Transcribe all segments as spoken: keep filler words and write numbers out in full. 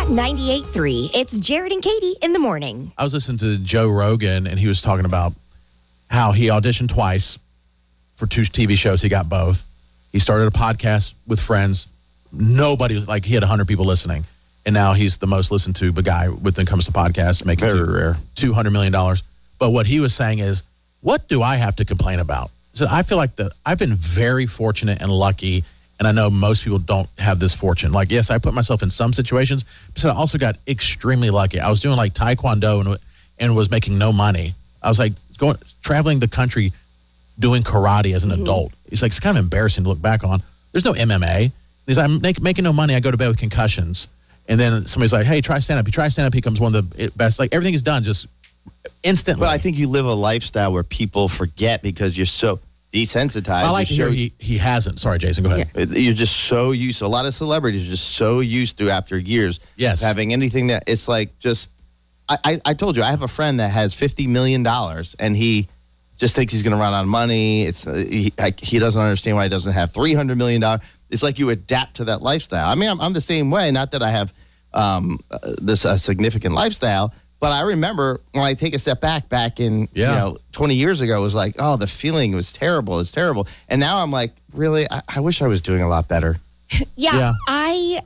ninety-eight point three. It's Jared and Katie in the morning. I was listening to Joe Rogan, and he was talking about how he auditioned twice for two T V shows. He got both. He started a podcast with friends. Nobody, like, he had one hundred people listening. And now he's the most listened to guy when it comes to podcasts, making Very two, rare. two hundred million dollars. But what he was saying is, what do I have to complain about? So I feel like the I've been very fortunate and lucky, and I know most people don't have this fortune. Like, yes, I put myself in some situations, but I also got extremely lucky. I was doing like Taekwondo and and was making no money. I was like going traveling the country doing karate as an mm-hmm. adult. It's like it's kind of embarrassing to look back on. There's no M M A. He's like, I'm make, making no money. I go to bed with concussions. And then somebody's like, hey, try stand-up. You try stand-up, he becomes one of the best. Like, everything is done just instantly. But I think you live a lifestyle where people forget because you're so desensitized. I like to you're hear so, he, he hasn't. Sorry, Jason, go ahead. Yeah. You're just so used to, a lot of celebrities are just so used to, after years, yes. of having anything that, it's like just, I, I, I told you, I have a friend that has fifty million dollars, and he just thinks he's going to run out of money. It's he, I, he doesn't understand why he doesn't have three hundred million dollars. It's like you adapt to that lifestyle. I mean, I'm, I'm the same way. Not that I have um, uh, this uh, significant lifestyle, but I remember when I take a step back, back in, yeah. you know, twenty years ago, it was like, oh, the feeling was terrible. It's terrible. And now I'm like, really, I, I wish I was doing a lot better. Yeah, yeah, I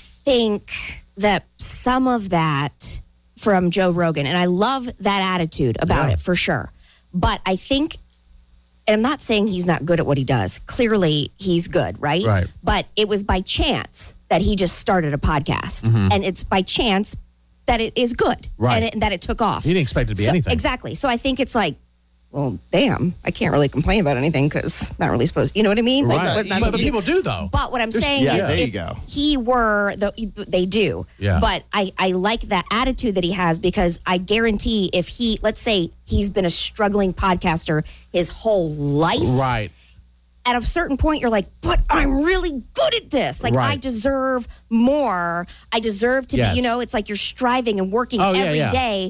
think that some of that from Joe Rogan, and I love that attitude about yeah. it for sure. But I think, and I'm not saying he's not good at what he does. Clearly, he's good, right? Right. But it was by chance that he just started a podcast. Mm-hmm. And it's by chance that it is good. Right. And it, that it took off. He didn't expect it to be so, anything. Exactly. So I think it's like, well, damn, I can't really complain about anything because not really supposed, you know what I mean? Right. Like, but, not but supposed to be- people do, though. But what I'm There's- saying yeah, is there you if go. he were, the, they do. Yeah. But I, I like that attitude that he has because I guarantee if he, let's say he's been a struggling podcaster his whole life. Right. At a certain point, you're like, but I'm really good at this. Like, Right. I deserve more. I deserve to Yes. be, you know, it's like you're striving and working Oh, yeah, every yeah. day.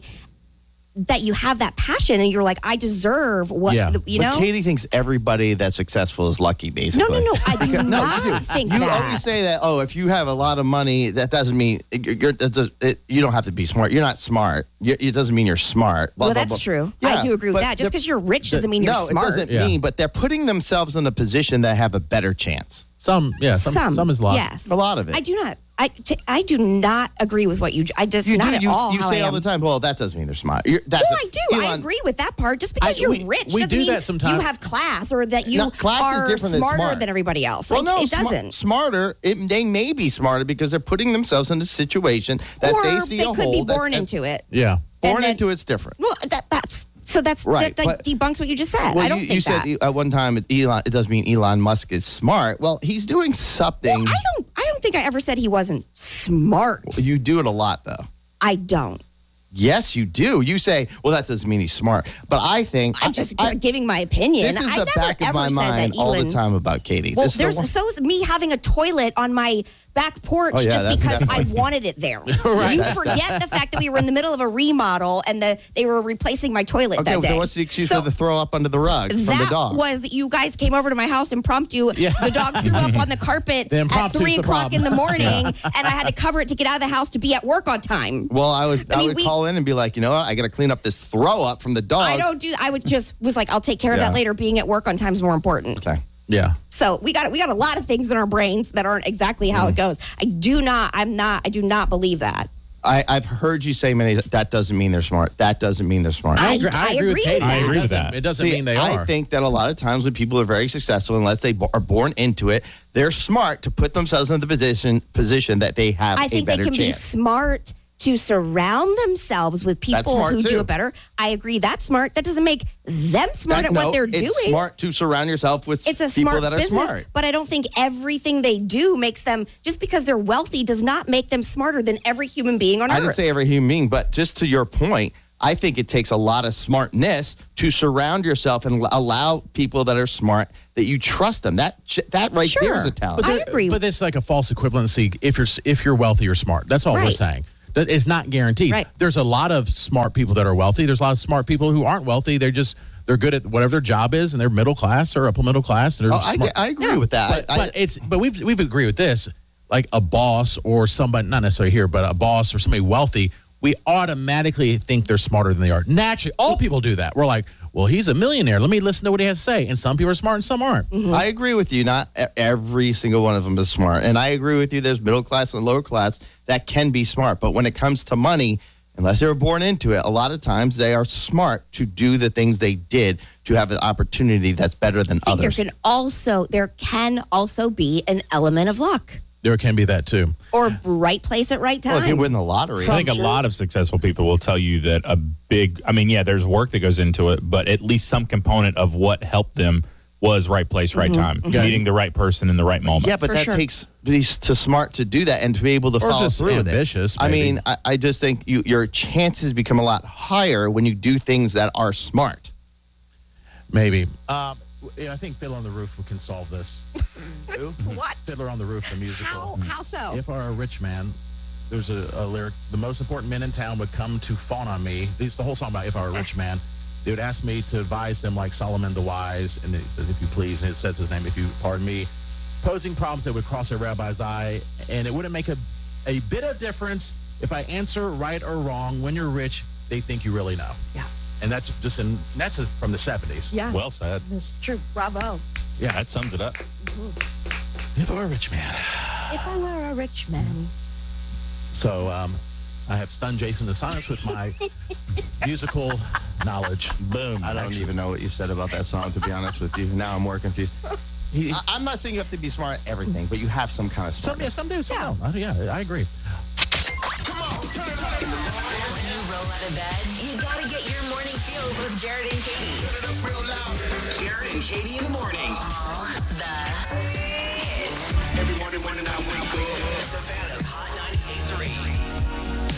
That you have that passion and you're like, I deserve what, Yeah. the, you but know? Katie thinks everybody that's successful is lucky, No, basically. no, no. I do No, not you do. think You that. always say that, oh, if you have a lot of money, that doesn't mean you're, you're, that does, it, you don't have to be smart. You're not smart. You, it doesn't mean you're smart. Blah, well, blah, that's blah. true. Yeah, I do agree with but that. Just the- because you're rich doesn't mean you're no, smart. it doesn't Yeah. mean, but they're putting themselves in a position that have a better chance. Some, yeah, some, some, is luck. Yes. A lot of it. I do not. I, t- I do not agree with what you. I just You not do. at You, all. you how say I all am. the time, well, that doesn't mean they're smart. You're, that's Well, I do. I Elon- agree with that part. Just because I- you're we- rich we doesn't do mean that sometimes. you have class or that you No, class is are different than smarter smart. than everybody else. Well, Like, no, it sma- doesn't. smarter. It, they may be smarter because they're putting themselves in a situation that or they see they a could hole. be that's- born into it. Yeah. Born and then- into it's different. Well, that, that's so that's Right, that, that but- debunks what you just said. Well, I don't you, think you that. said at one time Elon. It doesn't mean Elon Musk is smart. Well, he's doing something. Well, I don't. I don't think I ever said he wasn't smart. You do it a lot, though. I don't. Yes, you do. You say, well, that doesn't mean he's smart. But I think I'm just I, giving my opinion. this is I the never back of ever my said mind that all Elon. the time about Katie. Well, This is the there's one- so is me having a toilet on my back porch Oh, yeah, just that's because I definitely- wanted it there. Right. You That's forget the fact that we were in the middle of a remodel and the they were replacing my toilet Okay, that day. so what's the excuse So for the throw up under the rug from the that dog? was you guys came over to my house impromptu. Yeah. The dog threw up on the carpet The at impromptu's three the o'clock in problem. the morning, and I had to cover it to get out of the house to be at work on time. well, I would I I, mean, would we- call in and be like, you know what? I got to clean up this throw up from the dog. I don't do. I would just was like, I'll take care of Yeah. that later. Being at work on time is more important. Okay. Yeah. So we got we got a lot of things in our brains that aren't exactly how Mm. it goes. I do not. I'm not. I do not believe that. I, I've heard you say many. That doesn't mean they're smart. That doesn't mean they're smart. I- agree, I agree agree with with Katie. that. I It agree with doesn't- that. It doesn't See, mean they I are. think that a lot of times when people are very successful, unless they bo- are born into it, they're smart to put themselves in the position position that they have I a think they better can be chance. smart to surround themselves with people smart who too. do it better. I agree. That's smart. That doesn't make them smart That- at what no, they're it's doing. smart to surround yourself with It's a people smart that are business, smart. but I don't think everything they do makes them, just because they're wealthy does not make them smarter than every human being on I earth. didn't say every human being, but just to your point, I think it takes a lot of smartness to surround yourself and l- allow people that are smart that you trust them. That that right Sure. there is a talent. I there- agree. But it's like a false equivalency. If you're if you're wealthy, you're smart. That's all we're Right. saying. That it's not guaranteed. Right. There's a lot of smart people that are wealthy. There's a lot of smart people who aren't wealthy. They're just they're good at whatever their job is, and they're middle class or upper middle class. And they're Oh, I, smart. I agree with that. But, I, but it's but we've we've agreed with this. like a boss or somebody, not necessarily here, but a boss or somebody wealthy, we automatically think they're smarter than they are. Naturally, all people do that. We're like, well, he's a millionaire. Let me listen to what he has to say. And some people are smart and some aren't. Mm-hmm. I agree with you. Not e- every single one of them is smart. And I agree with you. There's middle class and lower class that can be smart. But when it comes to money, unless they were born into it, a lot of times they are smart to do the things they did to have an opportunity that's better than I think others. There can also there can also be an element of luck There can be that too. or right place at right time. Well, if you win the lottery. I think a Sure. lot of successful people will tell you that a big, I mean, yeah, there's work that goes into it, but at least some component of what helped them was right place, right time, meeting the right person in the right moment. Yeah, but For that sure. takes to be too smart to do that and to be able to Or follow just through ambitious, with it. I maybe. mean, I, I just think you, your chances become a lot higher when you do things that are smart. Maybe. Um, yeah, I think Fiddler on the Roof can solve this. Who? What? Fiddler on the Roof, the musical. How how so? If I were a rich man, there's a, a lyric, the most important men in town would come to fawn on me. It's the whole song about if I were a rich man. They would ask me to advise them like Solomon the Wise, and he says, if you please, and it says his name, if you pardon me, posing problems that would cross a rabbi's eye, and it wouldn't make a, a bit of difference if I answer right or wrong. When you're rich, they think you really know. Yeah. And that's just in, that's from the seventies. Yeah. Well said. That's true. Bravo. Yeah, that sums it up. If I were a rich man. If I were a rich man. So um, I have stunned Jason to silence with my musical knowledge. Boom. I don't even know what you said about that song, to be honest with you. Now I'm more confused. He, I, I'm not saying you have to be smart at everything, but you have some kind of some, yeah, smartness. some do, some don't. Uh, Yeah, I agree. When you roll out of bed, you gotta get your morning feels with Jared and Katie. Jared and Katie in the morning. All the hits. Every morning when I wake up. Savannah's Hot ninety-eight point three.